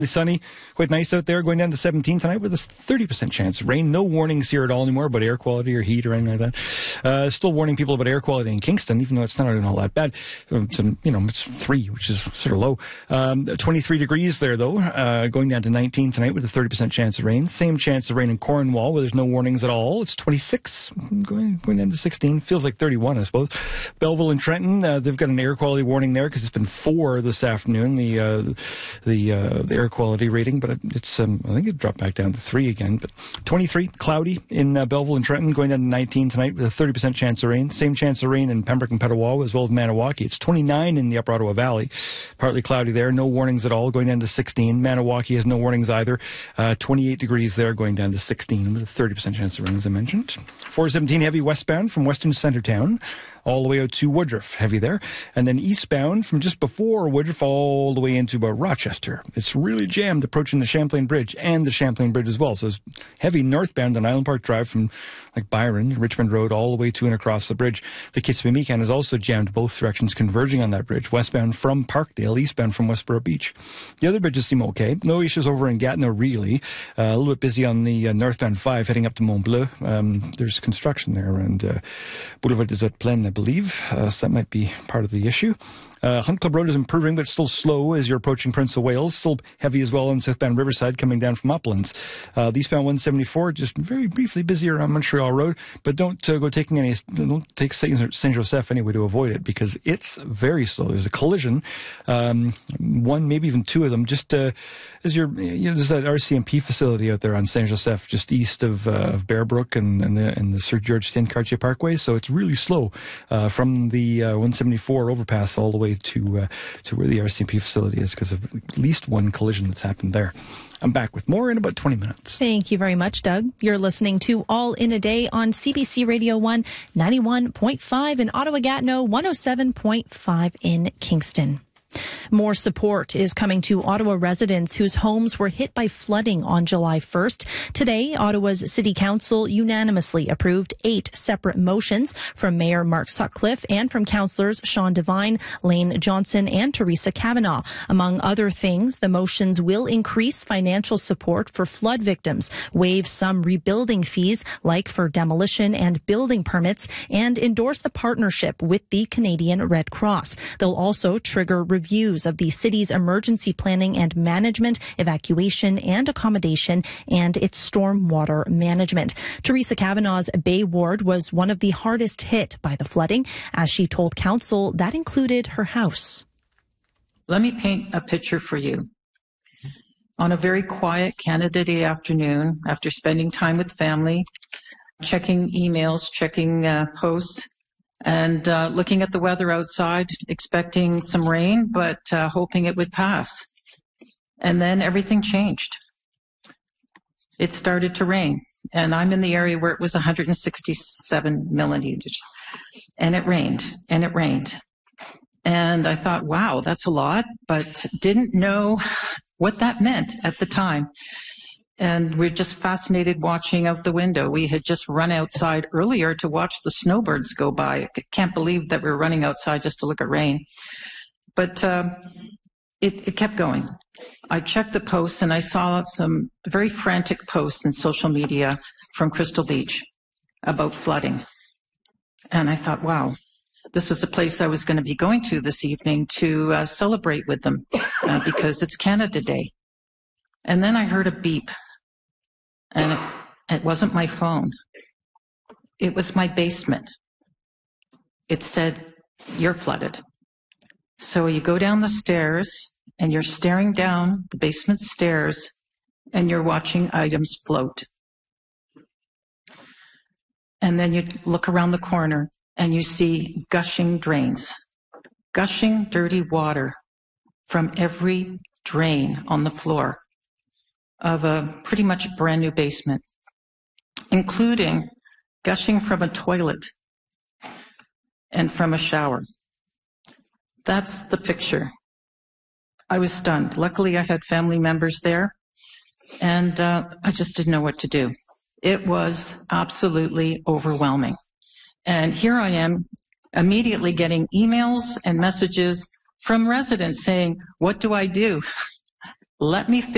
Sunny, quite nice out there, going down to 17 tonight with a 30% chance of rain. No warnings here at all anymore about air quality or heat or anything like that. Still warning people about air quality in Kingston, even though it's not all that bad. It's 3, which is sort of low. 23 degrees there, though, going down to 19 tonight with a 30% chance of rain. Same chance of rain in Cornwall, where there's no warnings at all. It's 26, going down to 16. Feels like 31, I suppose. Belleville and Trenton, they've got an air quality warning there because it's been 4 this afternoon. The air quality rating, but it's I think it dropped back down to 3 again. But 23, cloudy in Belleville and Trenton, going down to 19 tonight with a 30% chance of rain. Same chance of rain in Pembroke and Petawawa as well as Maniwaki. It's 29 in the Upper Ottawa Valley, partly cloudy there, no warnings at all, going down to 16. Maniwaki has no warnings either. 28 degrees there, going down to 16 with a 30% chance of rain, as I mentioned. 417 heavy westbound from Western Centretown all the way out to Woodruff, heavy there. And then eastbound from just before Woodruff all the way into about Rochester. It's really jammed approaching the Champlain Bridge and the Champlain Bridge as well. So it's heavy northbound on Island Park Drive from like Byron, Richmond Road, all the way to and across the bridge. The Kissimmee is also jammed both directions, converging on that bridge, westbound from Parkdale, eastbound from Westboro Beach. The other bridges seem okay. No issues over in Gatineau, really. A little bit busy on the northbound 5 heading up to Mont Bleu. There's construction there around Boulevard des Hautes Plaines, I believe. So that might be part of the issue. Hunt Club Road is improving, but it's still slow as you're approaching Prince of Wales. Still heavy as well on southbound Riverside coming down from Uplands. The eastbound 174, just very briefly busier on Montreal Road, but don't take Saint Joseph anyway to avoid it because it's very slow. There's a collision, one, maybe even 2 of them, just as there's that RCMP facility out there on Saint Joseph, just east of Bearbrook and the Sir George St. Cartier Parkway. So it's really slow from the 174 overpass all the way to where the RCMP facility is because of at least one collision that's happened there. I'm back with more in about 20 minutes. Thank you very much, Doug. You're listening to All in a Day on CBC Radio 1, 91.5 in Ottawa-Gatineau, 107.5 in Kingston. More support is coming to Ottawa residents whose homes were hit by flooding on July 1st. Today, Ottawa's City Council unanimously approved 8 separate motions from Mayor Mark Sutcliffe and from councillors Sean Devine, Lane Johnson, and Teresa Kavanagh. Among other things, the motions will increase financial support for flood victims, waive some rebuilding fees, like for demolition and building permits, and endorse a partnership with the Canadian Red Cross. They'll also trigger reviews of the city's emergency planning and management, evacuation and accommodation, and its stormwater management. Teresa Kavanagh's Bay Ward was one of the hardest hit by the flooding. As she told council, that included her house. Let me paint a picture for you. On a very quiet Canada Day afternoon, after spending time with family, checking emails, checking posts, and looking at the weather outside, expecting some rain, but hoping it would pass. And then everything changed. It started to rain, and I'm in the area where it was 167 millimeters. And it rained, and it rained. And I thought, wow, that's a lot, but didn't know what that meant at the time. And we're just fascinated watching out the window. We had just run outside earlier to watch the snowbirds go by. I can't believe that we're running outside just to look at rain. But it kept going. I checked the posts and I saw some very frantic posts in social media from Crystal Beach about flooding. And I thought, wow, this was a place I was going to be going to this evening to celebrate with them because it's Canada Day. And then I heard a beep. And it wasn't my phone. It was my basement. It said, "You're flooded." So you go down the stairs and you're staring down the basement stairs and you're watching items float. And then you look around the corner and you see gushing drains, gushing dirty water from every drain on the floor of a pretty much brand new basement, including gushing from a toilet and from a shower. That's the picture. I was stunned. Luckily, I had family members there, and I just didn't know what to do. It was absolutely overwhelming. And here I am immediately getting emails and messages from residents saying, what do I do? Let me figure